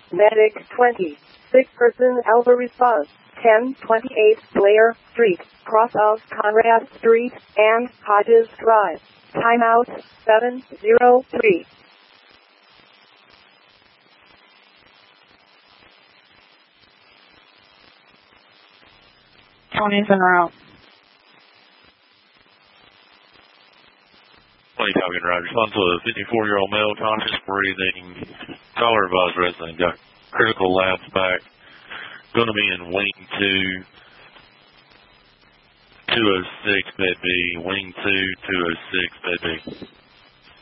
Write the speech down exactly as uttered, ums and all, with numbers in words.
Medic twenty. Sick person Alpha response. ten twenty-eight Blair Street, cross of Conrad Street and Hodges Drive. Timeout seven zero three. Tony's en route. twenty Falcon Drive. Response to a fifty-four-year-old male, conscious, breathing, collar advised resident, got critical labs back. Going to be in wing two, two oh six bed B, wing two, two oh six bed B.